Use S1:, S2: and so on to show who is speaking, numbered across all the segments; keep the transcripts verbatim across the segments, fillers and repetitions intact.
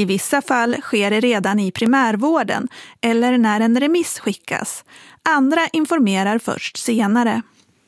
S1: I vissa fall sker det redan i primärvården eller när en remiss skickas. Andra informerar först senare.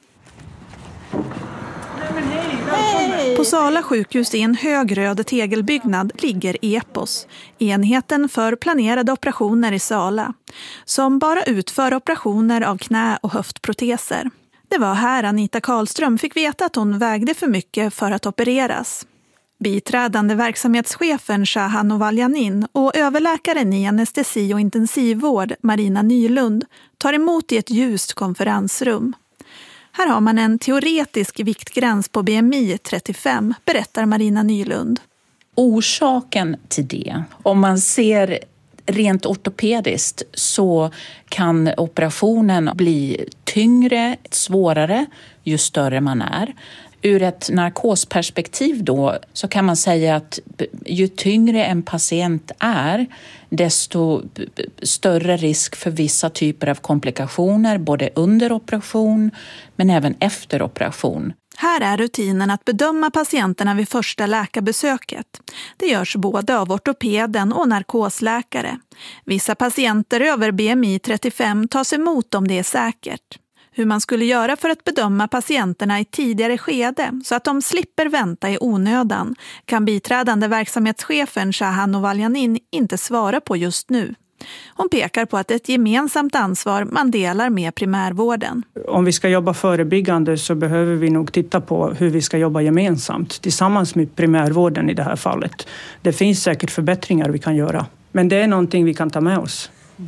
S1: På Sala sjukhus i en hög röd tegelbyggnad ligger Epos, enheten för planerade operationer i Sala, som bara utför operationer av knä- och höftproteser. Det var här Anita Karlström fick veta att hon vägde för mycket för att opereras. Biträdande verksamhetschefen Shahan Ovaljanin och överläkaren i anestesi- och intensivvård Marina Nylund tar emot i ett ljust konferensrum. Här har man en teoretisk viktgräns på B M I trettiofem, berättar Marina Nylund.
S2: Orsaken till det, om man ser rent ortopediskt, så kan operationen bli tyngre, svårare ju större man är. Ur ett narkosperspektiv då så kan man säga att ju tyngre en patient är, desto större risk för vissa typer av komplikationer både under operation men även efter operation.
S1: Här är rutinen att bedöma patienterna vid första läkarbesöket. Det görs både av ortopeden och narkosläkare. Vissa patienter över B M I trettiofem tas emot om det är säkert. Hur man skulle göra för att bedöma patienterna i tidigare skede så att de slipper vänta i onödan kan biträdande verksamhetschefen Shahan Ovaljanin inte svara på just nu. Hon pekar på att ett gemensamt ansvar man delar med primärvården.
S3: Om vi ska jobba förebyggande så behöver vi nog titta på hur vi ska jobba gemensamt tillsammans med primärvården i det här fallet. Det finns säkert förbättringar vi kan göra, men det är någonting vi kan ta med oss.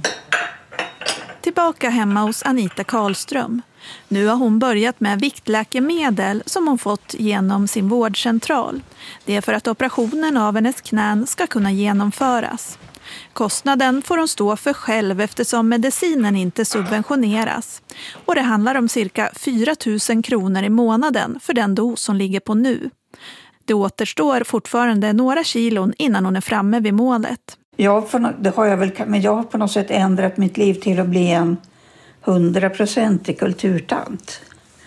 S1: Tillbaka hemma hos Anita Karlström. Nu har hon börjat med viktläkemedel som hon fått genom sin vårdcentral. Det är för att operationen av hennes knän ska kunna genomföras. Kostnaden får hon stå för själv eftersom medicinen inte subventioneras. Och det handlar om cirka fyra tusen kronor i månaden för den dos hon ligger på nu. Det återstår fortfarande några kilon innan hon är framme vid målet.
S4: Ja, det har jag väl, men jag har på något sätt ändrat mitt liv till att bli en hundraprocentig kulturtant.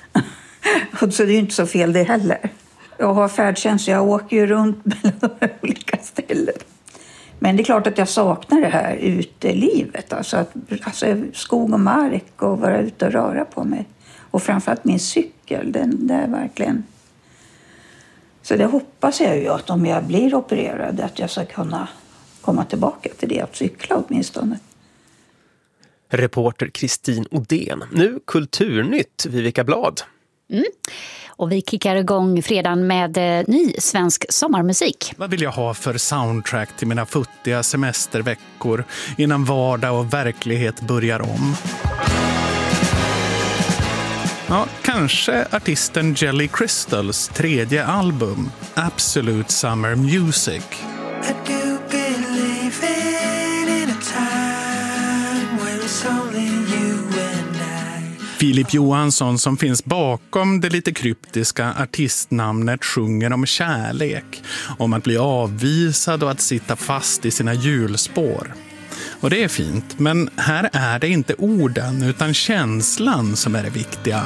S4: Så det är ju inte så fel det heller. Jag har färdtjänst, jag åker ju runt mellan olika ställen. Men det är klart att jag saknar det här utelivet. Alltså, att, alltså skog och mark och vara ute och röra på mig. Och framförallt min cykel, den där verkligen. Så det hoppas jag ju att om jag blir opererad att jag ska kunna komma tillbaka till det, att cykla åtminstone.
S5: Reporter Kristin Odén. Nu Kulturnytt, Vivica Blad.
S6: Mm. Och vi kickar igång fredagen med eh, ny svensk sommarmusik.
S7: Vad vill jag ha för soundtrack till mina futtiga semesterveckor innan vardag och verklighet börjar om? Ja, kanske artisten Jelly Crystals tredje album, Absolute Summer Music. Filip Johansson som finns bakom det lite kryptiska artistnamnet sjunger om kärlek, om att bli avvisad och att sitta fast i sina hjulspår. Och det är fint, men här är det inte orden utan känslan som är det viktiga.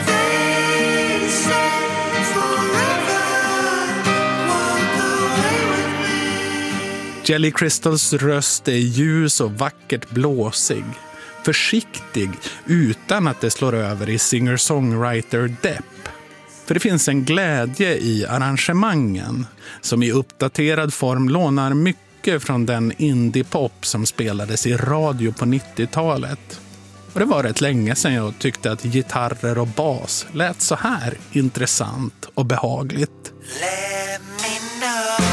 S7: Jelly Crystals röst är ljus och vackert blåsig. Försiktig utan att det slår över i singer-songwriter-depp. För det finns en glädje i arrangemangen som i uppdaterad form lånar mycket från den indie-pop som spelades i radio på nittiotalet. Och det var rätt länge sedan jag tyckte att gitarrer och bas lät så här intressant och behagligt. Let me know.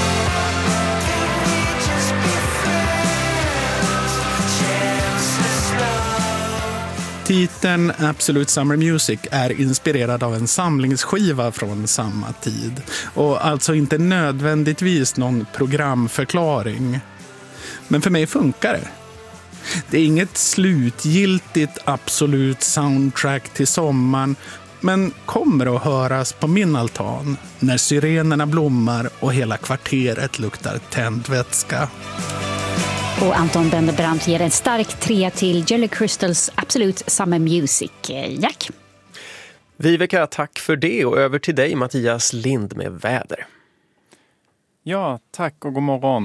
S7: Titeln Absolute Summer Music är inspirerad av en samlingsskiva från samma tid och alltså inte nödvändigtvis någon programförklaring. Men för mig funkar det. Det är inget slutgiltigt absolut soundtrack till sommaren, men kommer att höras på min altan när syrenerna blommar och hela kvarteret luktar tändvätska.
S6: Och Anton Bendebrant ger en stark tre till Jelly Crystals Absolute Summer Music. Jack.
S5: Vivica, tack för det och över till dig Mattias Lind med väder.
S8: Ja, tack och god morgon.